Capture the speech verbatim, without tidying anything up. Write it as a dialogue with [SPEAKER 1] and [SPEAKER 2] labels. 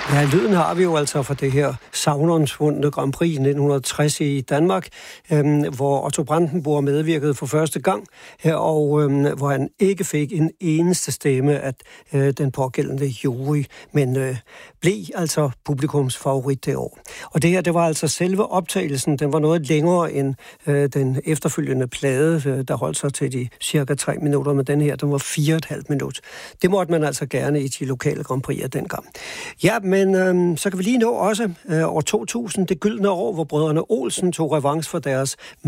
[SPEAKER 1] Ja, lyden har vi jo altså fra det her sagnomspundne Grand Prix nitten tres i Danmark, øhm, hvor Otto Brandenburg medvirkede for første gang, øh, og øhm, hvor han ikke fik en eneste stemme af øh, den pågældende jury, men øh, blev altså publikums favorit det år. Og det her, det var altså selve optagelsen, den var noget længere end øh, den efterfølgende plade, øh, der holdt sig til de cirka tre minutter, men den her, den var fire og et halvt minut. Det måtte man altså gerne i de lokale Grand Prix'er dengang. Ja, men øhm, så kan vi lige nå også øh, år to tusind, det gyldne år, hvor brødrene Olsen tog revanche for deres